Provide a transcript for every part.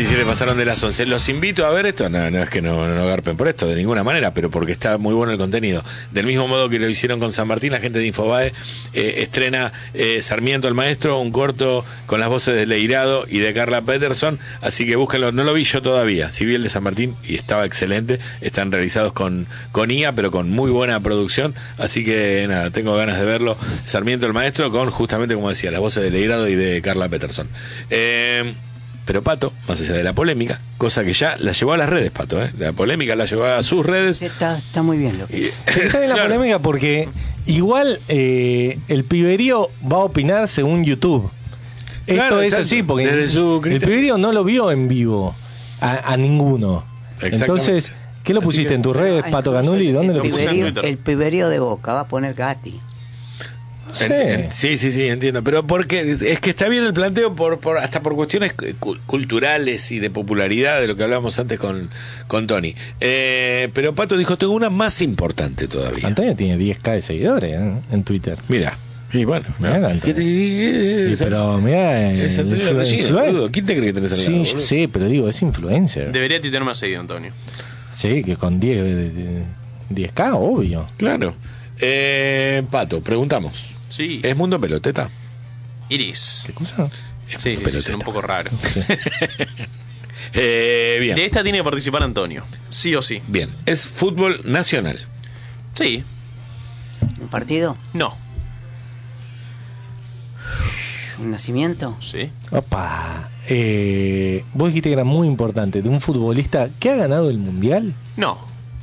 27 pasaron de las 11. Los invito a ver esto. No es que no garpen por esto, de ninguna manera, pero porque está muy bueno el contenido. Del mismo modo que lo hicieron con San Martín, la gente de Infobae estrena Sarmiento el Maestro, un corto con las voces de Leirado y de Carla Peterson. Así que búsquenlo. No lo vi yo todavía. Sí vi el de San Martín y estaba excelente. Están realizados con IA, pero con muy buena producción. Así que nada, tengo ganas de verlo. Sarmiento el Maestro con justamente, como decía, las voces de Leirado y de Carla Peterson. Pero Pato, más allá de la polémica, cosa que ya la llevó a las redes, Pato, la polémica la llevó a sus redes. Está muy bien lo que está en la polémica porque igual el piberío va a opinar según YouTube. Esto es así, porque el piberío no lo vio en vivo a ninguno. Entonces, ¿qué lo pusiste en tus redes, Pato Canuli? ¿Dónde lo pusiste? El piberío de Boca va a poner Gatti. Sí, entiendo, pero porque es que está bien el planteo hasta por cuestiones culturales y de popularidad, de lo que hablábamos antes con Tony. Pero Pato dijo, tengo una más importante todavía. Antonio tiene 10.000 de seguidores en Twitter. Mira. Y bueno, pero mira, es Antonio Rellino. ¿Quién te cree que tenés al lado? Sí, sí, pero digo, es influencer. Debería tener más seguido, Antonio. Sí, que con 10K, obvio. Claro. Pato, preguntamos. Sí. ¿Es Mundo Peloteta? Iris. ¿Qué cosa? Sí, es un poco raro. Sí. Bien. De esta tiene que participar Antonio, sí o sí. Bien. ¿Es fútbol nacional? Sí. ¿Un partido? No. ¿Un nacimiento? Sí. Opa. Vos dijiste que era muy importante, de un futbolista que ha ganado el Mundial. No.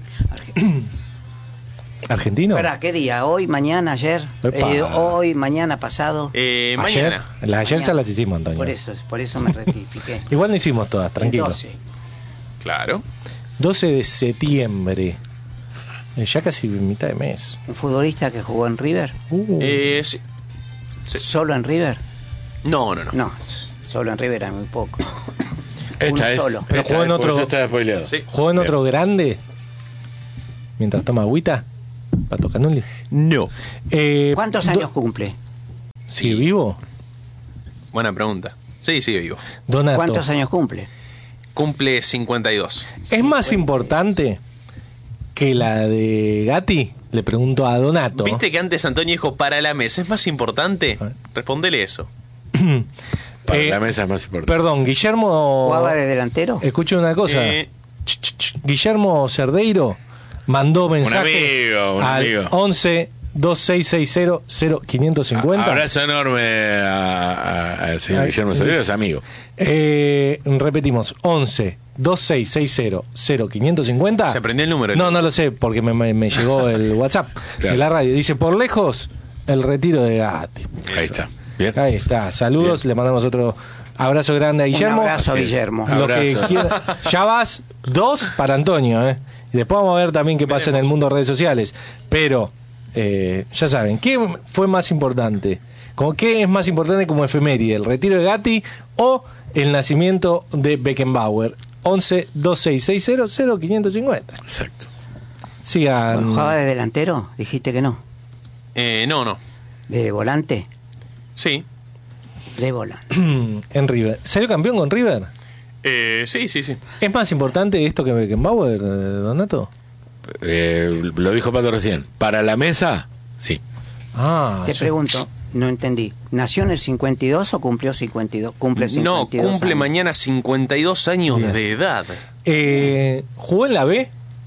¿Argentino? Espera, ¿qué día? ¿Hoy, mañana, ayer? Hoy, mañana, pasado. Mañana. Ayer ya las hicimos, Antonio. Por eso me rectifiqué. Igual no hicimos todas, tranquilo. 12. Claro. 12 de septiembre. Ya casi mitad de mes. ¿Un futbolista que jugó en River? Sí. ¿Solo en River? No. No, solo en River era muy poco. Esta es. Solo. Pero jugó en otro. Está spoileado. Sí. ¿Jugó en otro grande? Mientras toma agüita. Pato Canuli. No. ¿Cuántos años cumple? ¿Sigue vivo? Buena pregunta. Sí, sigue vivo. Donato. ¿Cuántos años cumple? Cumple 52. ¿Es más importante que la de Gatti? Le pregunto a Donato. ¿Viste que antes Antonio dijo para la mesa? ¿Es más importante? Respondele eso. Para la mesa es más importante. Perdón, Guillermo. ¿Jugaba de delantero? Escuche una cosa. Guillermo Cerdeiro mandó mensaje un al amigo. 11 2660 0550. Abrazo enorme al señor Guillermo Cerdeiro, es amigo. Repetimos, 11 2660 0550. ¿Se aprendió el número? No lo sé, porque me llegó el WhatsApp de la radio. Dice, por lejos, el retiro de Gatti. Ahí está. Bien. Ahí está. Saludos, le mandamos otro abrazo grande a Guillermo. Un abrazo a Guillermo. Lo que quiera. Ya vas 2 para Antonio, Y después vamos a ver también qué pasa en el mundo de redes sociales. Pero, ya saben, ¿qué fue más importante? ¿Qué es más importante como efeméride? ¿El retiro de Gatti o el nacimiento de Beckenbauer? 11 2660 0550. Exacto. Sigan. Bueno, ¿jugaba de delantero? Dijiste que no. No. ¿De volante? Sí. De volante. En River. ¿Salió campeón con River? Sí. ¿Es más importante esto que Beckenbauer, Donato? Lo dijo Pato recién. ¿Para la mesa? Sí. Te pregunto, no entendí. ¿Nació en el 52 o cumplió 52? Cumple 52 No, cumple años. Mañana 52 años Bien. de edad. ¿Jugó en la B?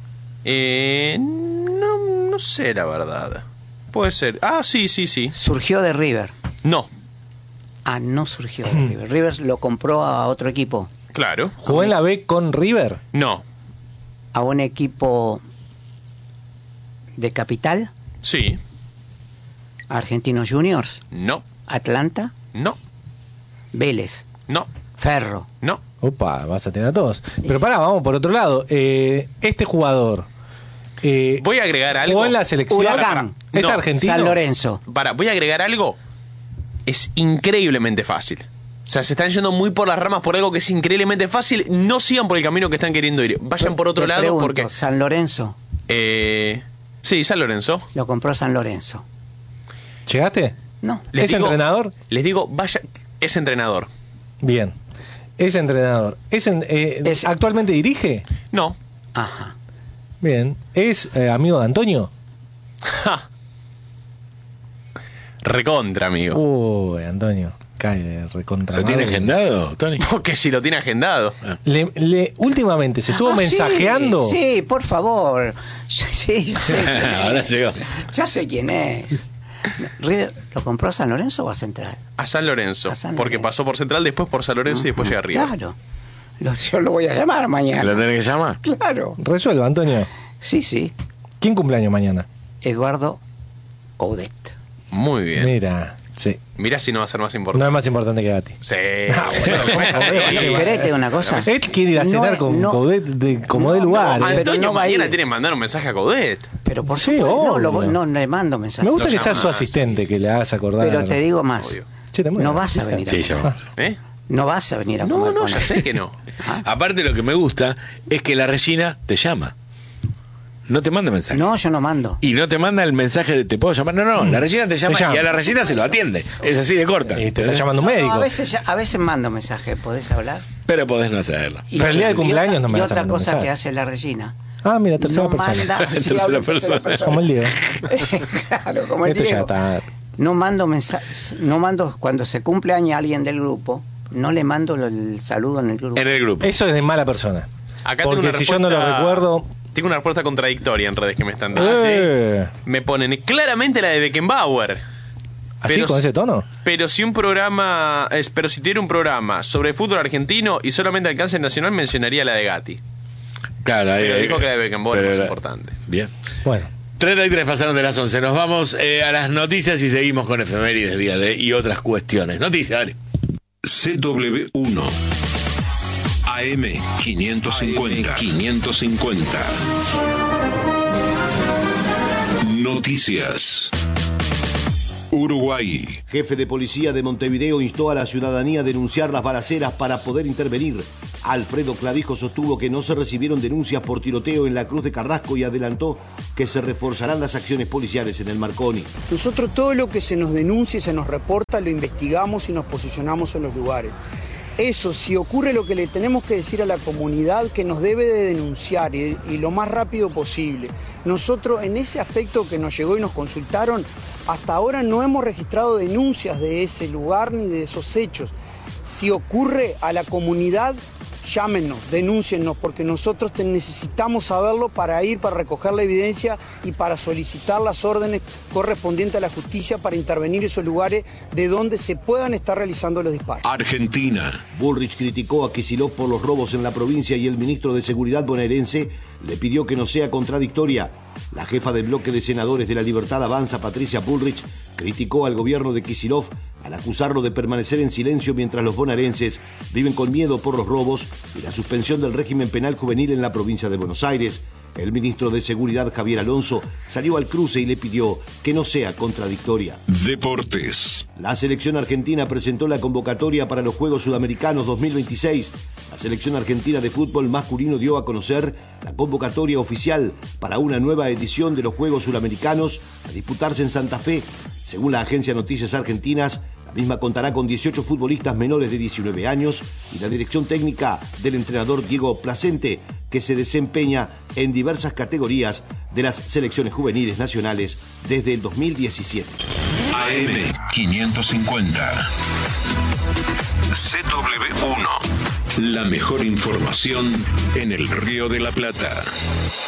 No sé la verdad. Puede ser. Sí. ¿Surgió de River? No. No surgió de River. River lo compró a otro equipo. Claro. ¿Jugó en la B con River? No. ¿A un equipo de capital? Sí. ¿Argentinos Juniors? No. ¿Atlanta? No. ¿Vélez? No. ¿Ferro? No. Opa, vas a tener a todos. Pero pará, vamos por otro lado. Este jugador. Voy a agregar algo. ¿Jugó en la selección? Huracán. ¿Es No. argentino? San Lorenzo. Voy a agregar algo. Es increíblemente fácil. O sea, se están yendo muy por las ramas por algo que es increíblemente fácil. No sigan por el camino que están queriendo ir. Vayan por otro Te lado pregunto, porque... ¿San Lorenzo? Sí, San Lorenzo. Lo compró San Lorenzo. ¿Llegaste? No. ¿Es entrenador? Les digo, vaya, es entrenador. Bien. Es entrenador. ¿Actualmente dirige? No. Ajá. Bien. ¿Es amigo de Antonio? Ja. Recontra, amigo. Uy, Antonio. Cae de recontra. ¿Lo tiene madre. agendado, Tony? Porque si lo tiene agendado. Últimamente se estuvo mensajeando. Sí, por favor. Sí, ya sé quién Ahora es. llegó. Ya sé quién es. ¿River lo compró a San Lorenzo o a Central? A San Lorenzo. A San Porque Lorenzo. pasó por Central, después por San Lorenzo y después llega arriba. Claro. Yo lo voy a llamar mañana. ¿Lo tenés que llamar? Claro. Resuelva, Antonio. Sí. ¿Quién cumpleaños mañana? Eduardo Coudet. Muy bien. Mira, sí. Mirá si no va a ser más No importante. es más importante que Gatti. Sí. Si querés, te digo una cosa. Él quiere ir a cenar No, con no. Coudet como de No, lugar. no, ¿eh? pero Antonio no va a mañana ir. tiene que mandar un mensaje a Coudet. Pero por Sí, supuesto, obvio. no le mando mensaje. Me gusta Lo que sea su llamás. asistente, que le hagas acordar. Pero te digo más. Obvio. Che, te muero. No vas a venir a Sí, comer. ya vamos. ¿Eh? No vas a venir a No, comer no, con ya él. sé que no. Aparte, lo que me gusta es que la Regina te llama. No te manda mensaje. No, yo no mando. Y no te manda el mensaje de te puedo llamar. No, la Regina te llama, llama. y a la Regina se lo atiende. Es así de corta. Y te está llamando un médico. No, a veces mando mensaje, ¿podés hablar? Pero podés no hacerlo. Pero el día de cumpleaños no me Y vas a otra mandar cosa mensaje. que hace la Regina. Ah, mira, tercera No persona. manda. Sí, Tercera hablo en tercera persona. Como el Diego. Claro, como el Esto ya Diego. está. No mando mensajes, no mando cuando se cumple año a alguien del grupo, no le mando el saludo en el grupo. En el grupo. Eso es de mala persona. Acá tengo Porque una si yo no lo respuesta- recuerdo. Tengo una respuesta contradictoria en redes que me están dando. Eh, Me ponen claramente la de Beckenbauer. ¿Así Pero con si- ese tono? Pero si tuviera un programa sobre fútbol argentino y solamente alcance nacional, mencionaría la de Gatti. Claro, ahí, Pero dijo que la de Beckenbauer pero es más era- importante. Bien. Bueno. 33 pasaron de las 11. Nos vamos a las noticias y seguimos con efemérides del día de y otras cuestiones. Noticias, dale. CW1 AM 550. Noticias. Uruguay. Jefe de policía de Montevideo instó a la ciudadanía a denunciar las balaceras para poder intervenir. Alfredo Clavijo sostuvo que no se recibieron denuncias por tiroteo en la Cruz de Carrasco y adelantó que se reforzarán las acciones policiales en el Marconi. Nosotros todo lo que se nos denuncia y se nos reporta lo investigamos y nos posicionamos en los lugares. Eso, si ocurre lo que le tenemos que decir a la comunidad, que nos debe de denunciar y lo más rápido posible. Nosotros en ese aspecto que nos llegó y nos consultaron, hasta ahora no hemos registrado denuncias de ese lugar ni de esos hechos. Si ocurre a la comunidad, llámenos, denúnciennos, porque nosotros necesitamos saberlo para ir, para recoger la evidencia y para solicitar las órdenes correspondientes a la justicia para intervenir esos lugares de donde se puedan estar realizando los disparos. Argentina. Bullrich criticó a Kicillof por los robos en la provincia y el ministro de Seguridad bonaerense le pidió que no sea contradictoria. La jefa del bloque de senadores de la Libertad Avanza, Patricia Bullrich, criticó al gobierno de Kicillof al acusarlo de permanecer en silencio mientras los bonaerenses viven con miedo por los robos y la suspensión del régimen penal juvenil en la provincia de Buenos Aires. El ministro de Seguridad, Javier Alonso, salió al cruce y le pidió que no sea contradictoria. Deportes. La selección argentina presentó la convocatoria para los Juegos Sudamericanos 2026. La selección argentina de fútbol masculino dio a conocer la convocatoria oficial para una nueva edición de los Juegos Sudamericanos a disputarse en Santa Fe. Según la agencia Noticias Argentinas, la misma contará con 18 futbolistas menores de 19 años y la dirección técnica del entrenador Diego Placente, que se desempeña en diversas categorías de las selecciones juveniles nacionales desde el 2017. AM 550. CW1. La mejor información en el Río de la Plata.